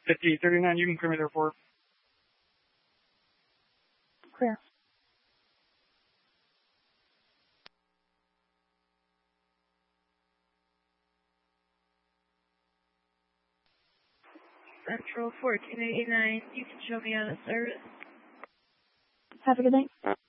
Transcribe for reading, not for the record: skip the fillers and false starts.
5039, you can clear me there for. Clear. Central 1489, you can show me out of service. Have a good night.